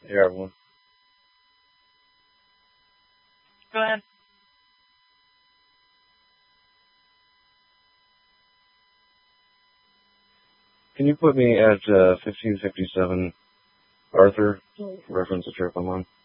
Hey, everyone. Go ahead. Can you put me at 1557 Arthur, reference the trip I'm on?